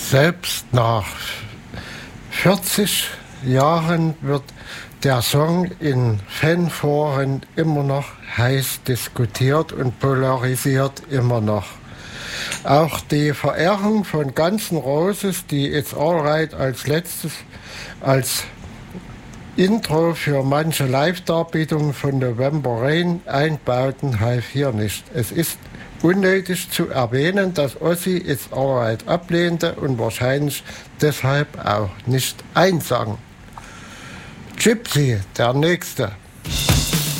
Selbst nach 40 Jahren wird der Song in Fanforen immer noch heiß diskutiert und polarisiert immer noch. Auch die Verehrung von Guns N' Roses, die It's Alright als letztes, als Intro für manche Live-Darbietungen von November Rain einbauten, half hier nicht. Es ist unnötig zu erwähnen, dass Ozzy It's Alright ablehnte und wahrscheinlich deshalb auch nicht einsang. Gypsy, der nächste.